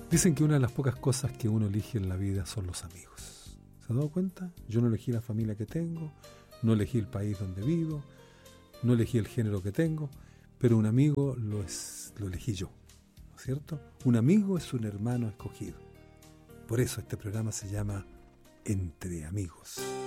Dicen que una de las pocas cosas que uno elige en la vida son los amigos. ¿Se ha dado cuenta? Yo no elegí la familia que tengo, no elegí el país donde vivo, no elegí el género que tengo, pero un amigo lo elegí yo, ¿no es cierto? Un amigo es un hermano escogido. Por eso este programa se llama Entre Amigos.